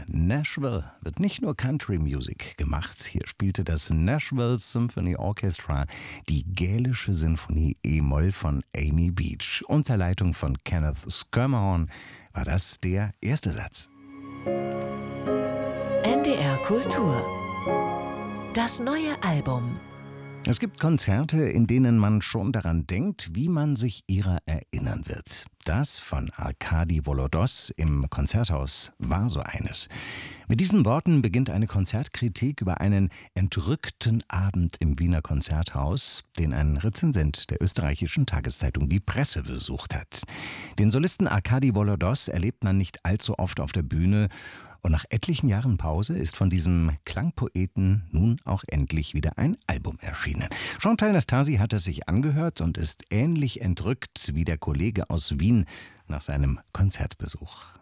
Nashville wird nicht nur Country Music gemacht. Hier spielte das Nashville Symphony Orchestra die gälische Sinfonie E-Moll von Amy Beach. Unter Leitung von Kenneth Schermerhorn war das der erste Satz. NDR Kultur. Das neue Album. Es gibt Konzerte, in denen man schon daran denkt, wie man sich ihrer erinnern wird. Das von Arkadi Volodos im Konzerthaus war so eines. Mit diesen Worten beginnt eine Konzertkritik über einen entrückten Abend im Wiener Konzerthaus, den ein Rezensent der österreichischen Tageszeitung Die Presse besucht hat. Den Solisten Arkadi Volodos erlebt man nicht allzu oft auf der Bühne. Und nach etlichen Jahren Pause ist von diesem Klangpoeten nun auch endlich wieder ein Album erschienen. Chantal Nastasi hat es sich angehört und ist ähnlich entrückt wie der Kollege aus Wien nach seinem Konzertbesuch.